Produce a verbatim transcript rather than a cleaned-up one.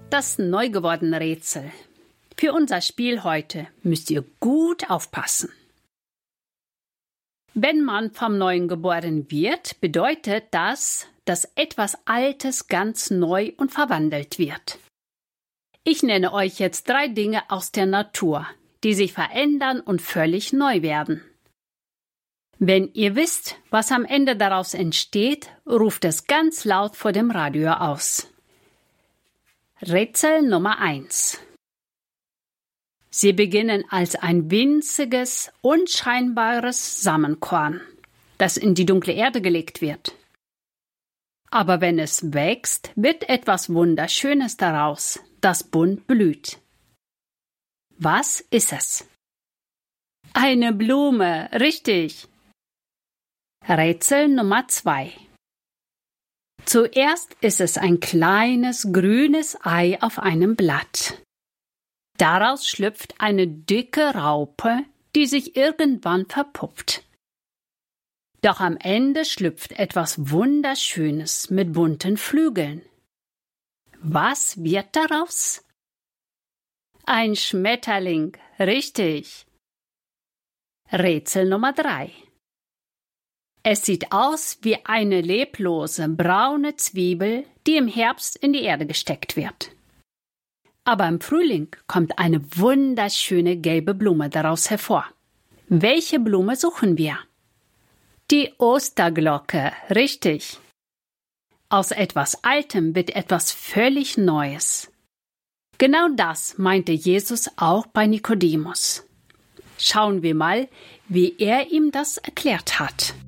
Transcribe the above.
Das neu gewordene Rätsel. Für unser Spiel heute müsst ihr gut aufpassen. Wenn man vom Neuen geboren wird, bedeutet das, dass etwas Altes ganz neu und verwandelt wird. Ich nenne euch jetzt drei Dinge aus der Natur, die sich verändern und völlig neu werden. Wenn ihr wisst, was am Ende daraus entsteht, ruft es ganz laut vor dem Radio aus. Rätsel Nummer eins. Sie beginnen als ein winziges, unscheinbares Samenkorn, das in die dunkle Erde gelegt wird. Aber wenn es wächst, wird etwas Wunderschönes daraus, das bunt blüht. Was ist es? Eine Blume, richtig. Rätsel Nummer zwei. Zuerst ist es ein kleines, grünes Ei auf einem Blatt. Daraus schlüpft eine dicke Raupe, die sich irgendwann verpuppt. Doch am Ende schlüpft etwas Wunderschönes mit bunten Flügeln. Was wird daraus? Ein Schmetterling, richtig. Rätsel Nummer drei. Es sieht aus wie eine leblose, braune Zwiebel, die im Herbst in die Erde gesteckt wird. Aber im Frühling kommt eine wunderschöne gelbe Blume daraus hervor. Welche Blume suchen wir? Die Osterglocke, richtig. Aus etwas Altem wird etwas völlig Neues. Genau das meinte Jesus auch bei Nikodemus. Schauen wir mal, wie er ihm das erklärt hat.